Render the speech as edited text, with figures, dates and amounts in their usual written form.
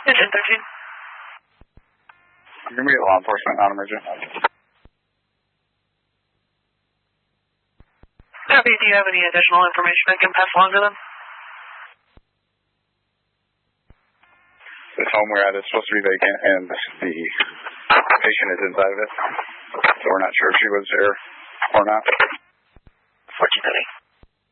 Yeah, 1013. Immediate law enforcement, non-emergent. Copy. Do you have any additional information I can pass along to them? This home we're at is supposed to be vacant, and the patient is inside of it, so we're not sure if she was there or not.